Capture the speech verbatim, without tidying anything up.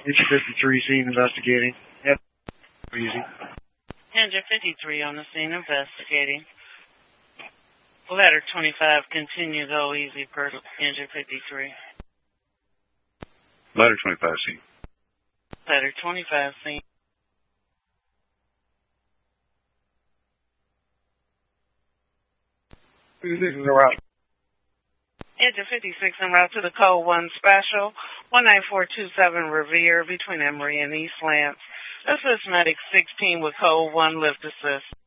Engine fifty-three, scene investigating. Yep. Easy. Engine fifty-three on the scene investigating. Ladder twenty-five, continue go easy per engine fifty-three. Ladder twenty-five, scene. Ladder twenty-five, scene. fifty-six is en route. Engine fifty-six en route to the code one special, one nine four two seven Revere between Emory and East Lance. Assist Medic sixteen with code one lift assist.